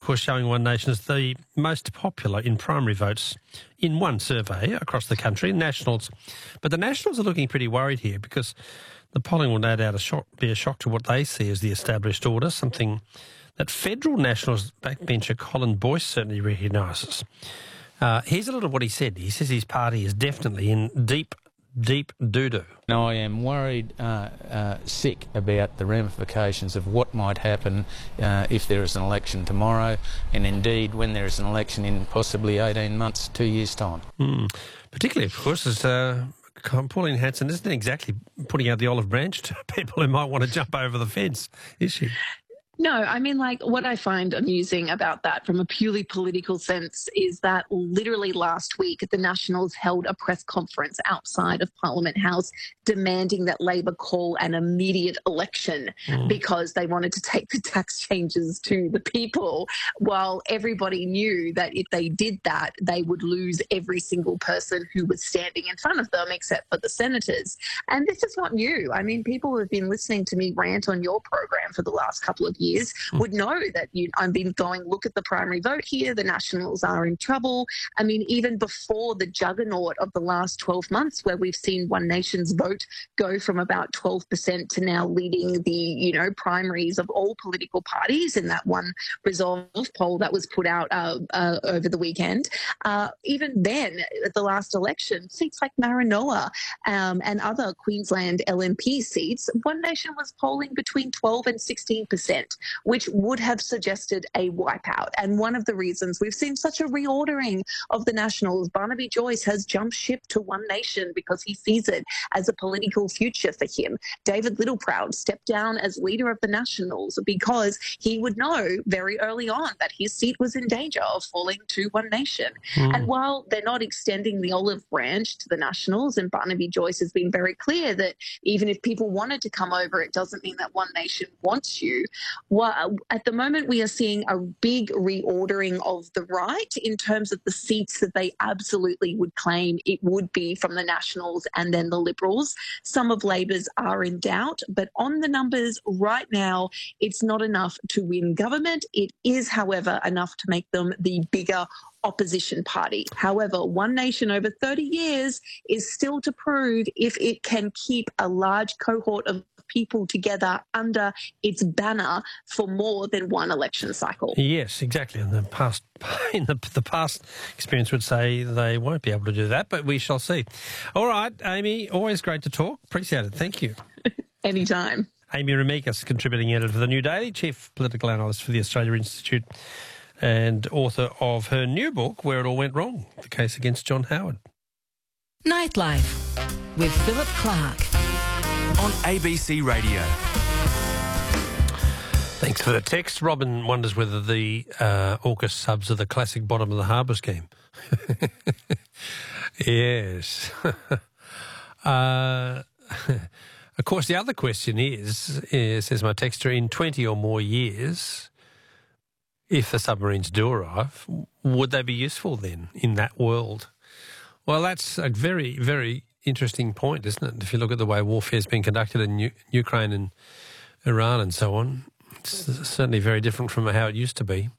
course, showing One Nation is the most popular in primary votes in one survey across the country, Nationals. But the Nationals are looking pretty worried here because the polling will no doubt be a shock to what they see as the established order, something that federal Nationals backbencher Colin Boyce certainly recognises. Here's a little of what he said. He says his party is definitely in deep doo-doo. Now, I am worried sick about the ramifications of what might happen if there is an election tomorrow, and indeed when there is an election in possibly 18 months, 2 years' time. Particularly, of course, as Pauline Hanson isn't exactly putting out the olive branch to people who might want to jump over the fence, is she? No, I mean, like, what I find amusing about that from a purely political sense is that literally last week the Nationals held a press conference outside of Parliament House demanding that Labor call an immediate election because they wanted to take the tax changes to the people, while everybody knew that if they did that, they would lose every single person who was standing in front of them except for the senators. And this is not new. I mean, people who have been listening to me rant on your program for the last couple of years would know that I've been going, look at the primary vote here, the Nationals are in trouble. I mean, even before the juggernaut of the last 12 months where we've seen One Nation's vote go from about 12% to now leading the, primaries of all political parties in that one Resolve poll that was put out over the weekend. Even then, at the last election, seats like Maranoa and other Queensland LNP seats, One Nation was polling between 12 and 16%. Which would have suggested a wipeout. And one of the reasons we've seen such a reordering of the Nationals, Barnaby Joyce has jumped ship to One Nation because he sees it as a political future for him. David Littleproud stepped down as leader of the Nationals because he would know very early on that his seat was in danger of falling to One Nation. And while they're not extending the olive branch to the Nationals, and Barnaby Joyce has been very clear that even if people wanted to come over, it doesn't mean that One Nation wants you. Well, at the moment, we are seeing a big reordering of the right in terms of the seats that they absolutely would claim it would be from the Nationals and then the Liberals. Some of Labor's are in doubt, but on the numbers right now, it's not enough to win government. It is, however, enough to make them the bigger opposition party. However, One Nation over 30 years is still to prove if it can keep a large cohort of people together under its banner for more than one election cycle. Yes, exactly. And the past experience would say they won't be able to do that, but we shall see. All right, Amy, always great to talk. Appreciate it. Thank you. Anytime. Amy Remekas, contributing editor for The New Daily, chief political analyst for the Australia Institute, and author of her new book, Where It All Went Wrong, The Case Against John Howard. Nightlife with Philip Clark on ABC Radio. Thanks for the text. Robin wonders whether the AUKUS subs are the classic bottom of the harbour scheme. Yes. Of course, the other question is, says my texter, in 20 or more years, if the submarines do arrive, would they be useful then in that world? Well, that's a very, very interesting point, isn't it? If you look at the way warfare has been conducted in Ukraine and Iran and so on, it's certainly very different from how it used to be.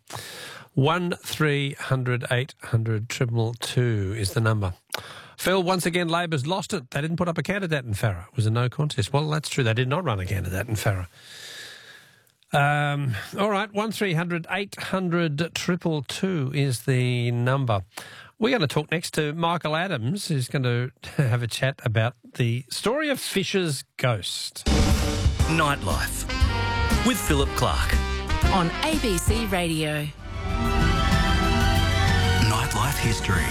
1300 800 222 is the number. Phil, once again, Labor's lost it. They didn't put up a candidate in Farrer. It was a no contest. Well, that's true. They did not run a candidate in Farrer. All right, 1300 800 222 is the number. We're going to talk next to Michael Adams, who's going to have a chat about the story of Fisher's ghost. Nightlife with Philip Clark on ABC Radio. Nightlife history.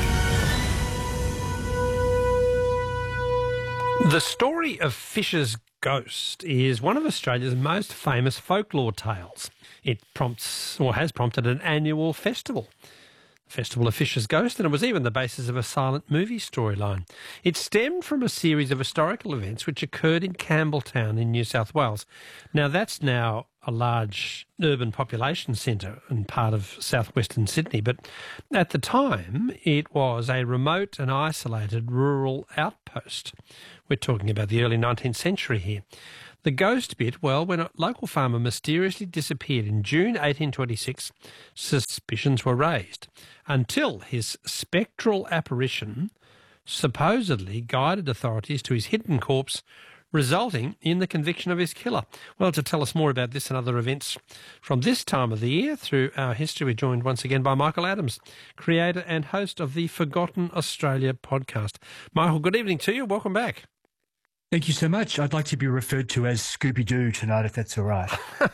The story of Fisher's ghost is one of Australia's most famous folklore tales. It has prompted an annual festival. Festival of Fisher's Ghost, and it was even the basis of a silent movie storyline. It stemmed from a series of historical events which occurred in Campbelltown in New South Wales. Now, that's now a large urban population centre and part of southwestern Sydney, but at the time it was a remote and isolated rural outpost. We're talking about the early 19th century here. The ghost bit, well, when a local farmer mysteriously disappeared in June 1826, suspicions were raised until his spectral apparition supposedly guided authorities to his hidden corpse, resulting in the conviction of his killer. Well, to tell us more about this and other events from this time of the year through our history, we're joined once again by Michael Adams, creator and host of the Forgotten Australia podcast. Michael, good evening to you. Welcome back. Thank you so much. I'd like to be referred to as Scooby-Doo tonight, if that's all right.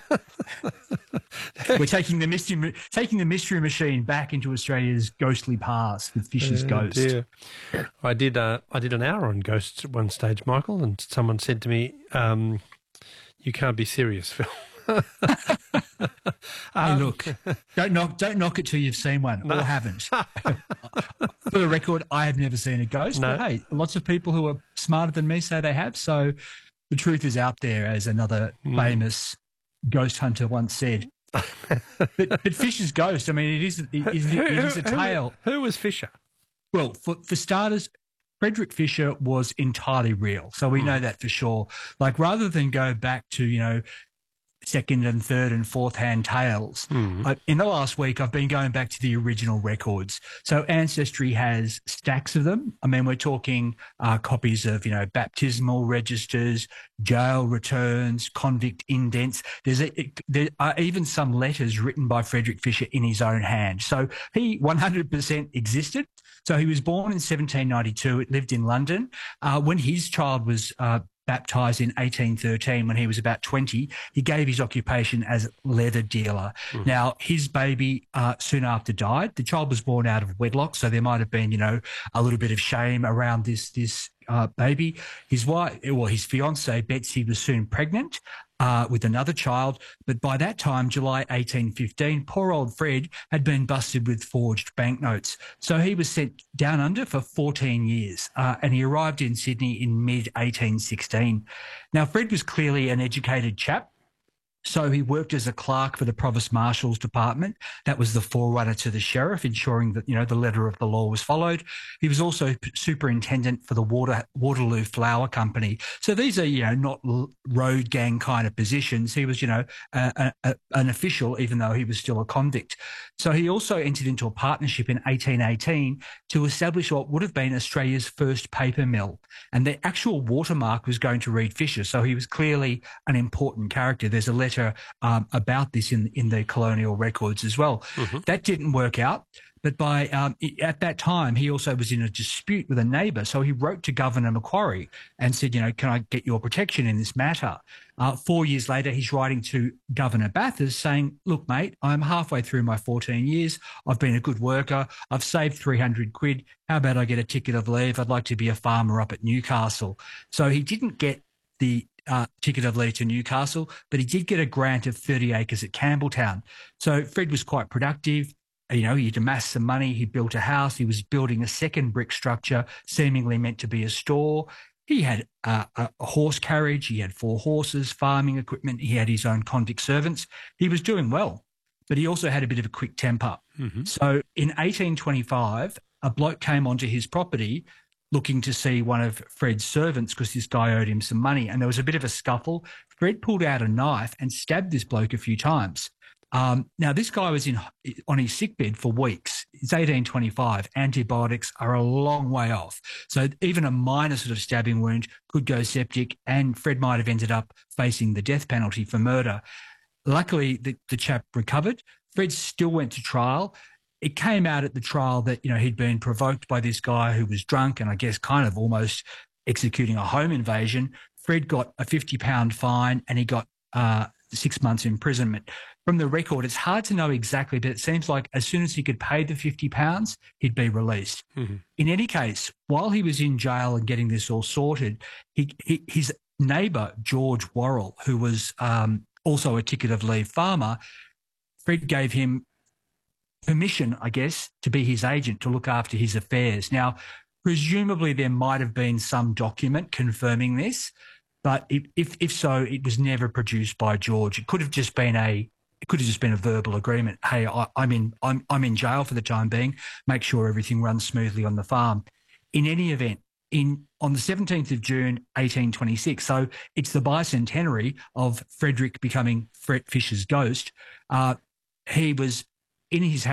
We're taking the mystery machine back into Australia's ghostly past with Fisher's Ghost. Dear. I did an hour on ghosts at one stage, Michael, and someone said to me, "You can't be serious, Phil." Hey, look, don't knock it till you've seen one or haven't. For the record, I have never seen a ghost, but hey, lots of people who are smarter than me say they have. So the truth is out there, as another famous ghost hunter once said. But Fisher's Ghost, I mean, it is a tale. Who was Fisher? Well, for starters, Frederick Fisher was entirely real. So we know that for sure. Like, rather than go back to, second and third and fourth hand tales. In the last week, I've been going back to the original records. So Ancestry has stacks of them. I mean, we're talking copies of, baptismal registers, jail returns, convict indents. There are even some letters written by Frederick Fisher in his own hand. So he 100% existed. So he was born in 1792. Lived in London. When his child was baptised in 1813, when he was about 20, he gave his occupation as leather dealer. Now, his baby soon after died. The child was born out of wedlock, so there might have been, a little bit of shame around this baby. His wife, his fiancée, Betsy, was soon pregnant with another child. But by that time, July 1815, poor old Fred had been busted with forged banknotes. So he was sent down under for 14 years and he arrived in Sydney in mid-1816. Now, Fred was clearly an educated chap. So he worked as a clerk for the Provost Marshal's Department. That was the forerunner to the sheriff, ensuring that, the letter of the law was followed. He was also superintendent for the Waterloo Flour Company. So these are, not road gang kind of positions. He was, an official, even though he was still a convict. So he also entered into a partnership in 1818 to establish what would have been Australia's first paper mill. And the actual watermark was going to read Fisher. So he was clearly an important character. There's a letter about this in the colonial records as well. That didn't work out. But at that time, he also was in a dispute with a neighbour. So he wrote to Governor Macquarie and said, can I get your protection in this matter? 4 years later, he's writing to Governor Bathurst saying, look, mate, I'm halfway through my 14 years. I've been a good worker. I've saved 300 quid. How about I get a ticket of leave? I'd like to be a farmer up at Newcastle. So he didn't get the ticket of leave to Newcastle, but he did get a grant of 30 acres at Campbelltown. So Fred was quite productive. He'd amassed some money. He built a house. He was building a second brick structure, seemingly meant to be a store. He had a horse carriage. He had 4 horses, farming equipment. He had his own convict servants. He was doing well, but he also had a bit of a quick temper. So in 1825, a bloke came onto his property looking to see one of Fred's servants because this guy owed him some money, and there was a bit of a scuffle. Fred pulled out a knife and stabbed this bloke a few times. Now, this guy was on his sickbed for weeks. It's 1825. Antibiotics are a long way off. So even a minor sort of stabbing wound could go septic, and Fred might have ended up facing the death penalty for murder. Luckily, the chap recovered. Fred still went to trial. It came out at the trial that, he'd been provoked by this guy who was drunk and I guess kind of almost executing a home invasion. Fred got a £50 fine and he got 6 months imprisonment. From the record, it's hard to know exactly, but it seems like as soon as he could pay the £50, he'd be released. In any case, while he was in jail and getting this all sorted, his neighbour, George Worrell, who was also a ticket of leave farmer, Fred gave him permission, I guess, to be his agent, to look after his affairs. Now, presumably there might have been some document confirming this, but if so, it was never produced by George. It could have just been a verbal agreement. Hey, I'm in jail for the time being. Make sure everything runs smoothly on the farm. In any event, on on the 17th of June, 1826. So it's the bicentenary of Frederick becoming Fisher's ghost. He was in his